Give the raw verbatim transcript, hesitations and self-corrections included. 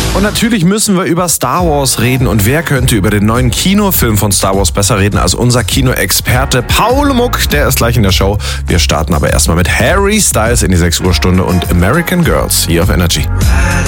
Und natürlich müssen wir über Star Wars reden. Und wer könnte über den neuen Kinofilm von Star Wars besser reden als unser Kinoexperte Paul Muck? Der ist gleich in der Show. Wir starten aber erstmal mit Harry Styles in die sechs Uhr Stunde und American Girls hier auf Energy.